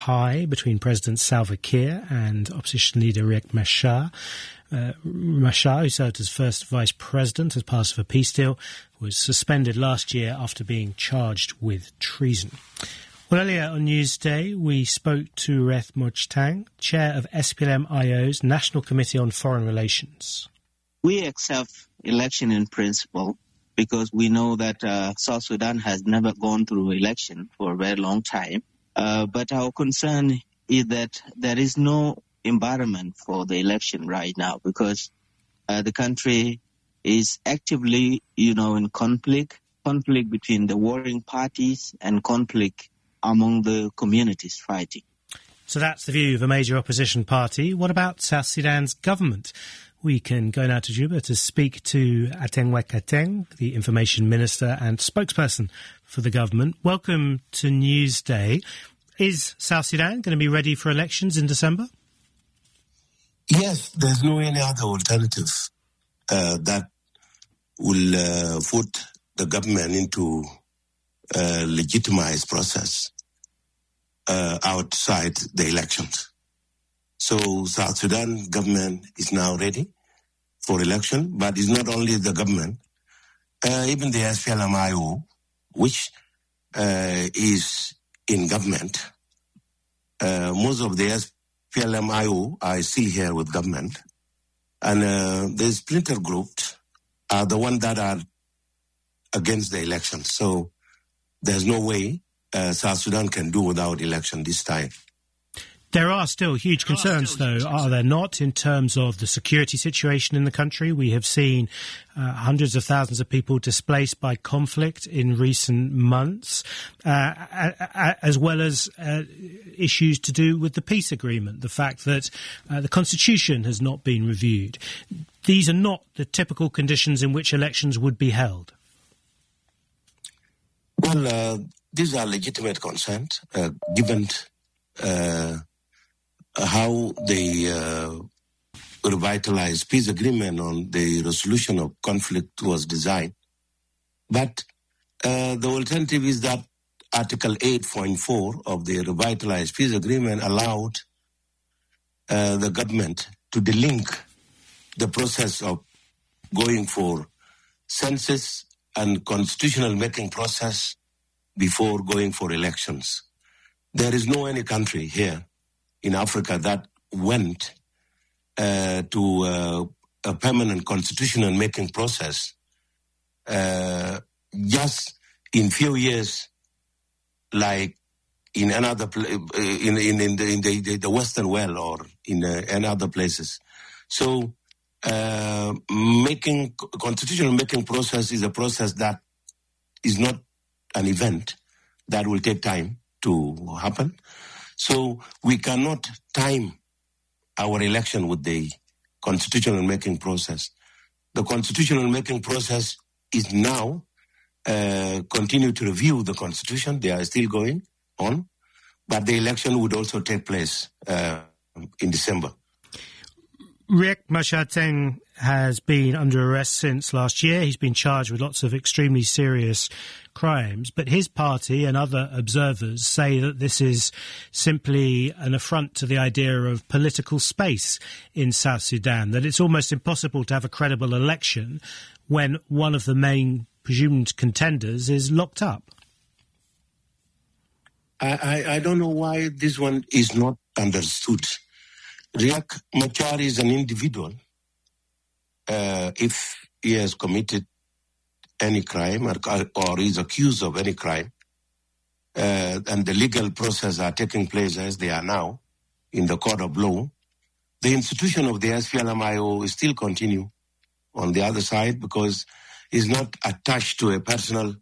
high between President Salva Kiir and opposition leader Riek Machar. Machar, who served as first vice president as part of a peace deal, was suspended last year after being charged with treason. Well, earlier on Newsday, we spoke to Riek Machar, chair of SPLM-IO's National Committee on Foreign Relations. We accept election in principle because we know that South Sudan has never gone through election for a very long time. But our concern is that there is no environment for the election right now because the country is actively, in conflict between the warring parties and conflict among the communities fighting. So that's the view of a major opposition party. What about South Sudan's government? We can go now to Juba to speak to Ateng Wek Ateng, the information minister and spokesperson for the government. Welcome to Newsday. Is South Sudan going to be ready for elections in December? Yes, there's no any other alternative that will put the government into a legitimized process outside the elections. So South Sudan government is now ready for election, but it's not only the government, even the SPLM-IO, which is in government. Most of the SPLM-IO are still here with government. And the splinter groups are the ones that are against the election. So there's no way South Sudan can do without election this time. There are still huge concerns, though, are there not, in terms of the security situation in the country? We have seen hundreds of thousands of people displaced by conflict in recent months, as well as issues to do with the peace agreement, the fact that the constitution has not been reviewed. These are not the typical conditions in which elections would be held. Well, these are legitimate concerns, given how the revitalized peace agreement on the resolution of conflict was designed. But the alternative is that Article 8.4 of the revitalized peace agreement allowed the government to delink the process of going for census and constitutional making process before going for elections. There is no any country here in Africa that went to a permanent constitutional making process just in few years, like in another in the Western world or in other places. So making constitutional making process is a process that is not an event that will take time to happen. So we cannot time our election with the constitutional making process. The constitutional making process is now continue to review the constitution. They are still going on, but the election would also take place in December. Riek Machar has been under arrest since last year. He's been charged with lots of extremely serious crimes, but his party and other observers say that this is simply an affront to the idea of political space in South Sudan, that it's almost impossible to have a credible election when one of the main presumed contenders is locked up. I don't know why this one is not understood. Riek Machar is an individual. If he has committed any crime or is accused of any crime, and the legal process are taking place as they are now in the court of law, the institution of the SPLM-IO is still continue on the other side because it's not attached to a personal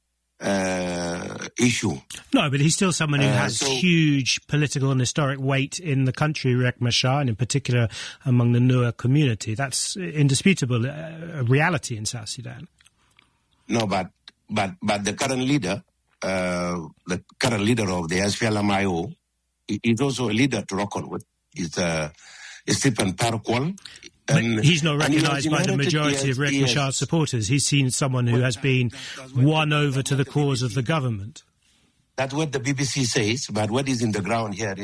issue. No, but he's still someone who has huge political and historic weight in the country, Riek Machar, and in particular among the Nuer community. That's indisputable, a reality in South Sudan. No, but the current leader of the SPLM-IO is also a leader to reckon with. It's Stephen Paraquel. But he's not recognised by the majority of Riek Machar's supporters. He's seen someone who has been won over to the cause of the government. That's what the BBC says, but what is in the ground here